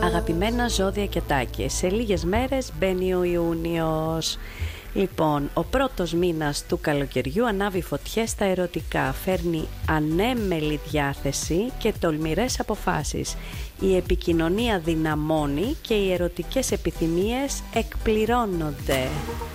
Αγαπημένα ζώδια και τάκες, σε λίγες μέρες μπαίνει ο Ιούνιος. Λοιπόν, ο πρώτος μήνας του καλοκαιριού ανάβει φωτιές στα ερωτικά, φέρνει ανέμελη διάθεση και τολμηρές αποφάσεις. Η επικοινωνία δυναμώνει και οι ερωτικές επιθυμίες εκπληρώνονται.